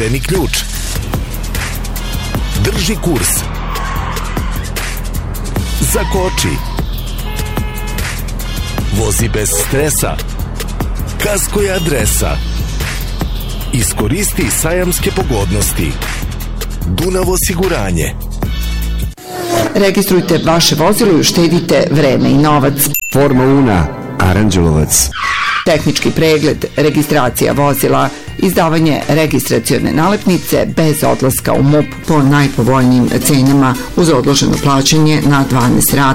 Okreni ključ. Drži kurs. Zakoči. Vozi bez stresa. Kasko je adresa. Iskoristi sajamske pogodnosti. Dunav osiguranje. Registrujte vaše vozilo i uštedite vreme i novac. Forma Una, Aranđelovac. Tehnički pregled, registracija vozila, izdavanje registracione nalepnice bez odlaska u MUP po najpovoljnijim cenama uz odloženo plaćanje na 12 rata.